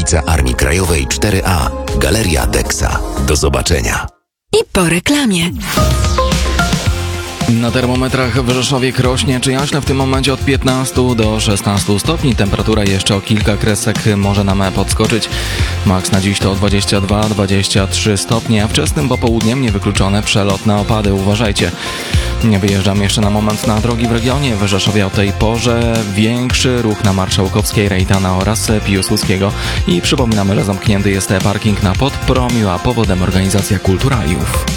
ulica Armii Krajowej 4A, Galeria Dexa. Do zobaczenia. I po reklamie. Na termometrach w Rzeszowie rośnie czy jaśle w tym momencie od 15 do 16 stopni. Temperatura jeszcze o kilka kresek może nam podskoczyć. Maks na dziś to 22-23 stopnie, a wczesnym popołudniem niewykluczone przelotne opady. Uważajcie. Wyjeżdżam jeszcze na moment na drogi w regionie. W Rzeszowie o tej porze większy ruch na Marszałkowskiej, Rejtana oraz Piłsudskiego. I przypominamy, że zamknięty jest parking na Podpromiu, a powodem organizacja Kulturaliów.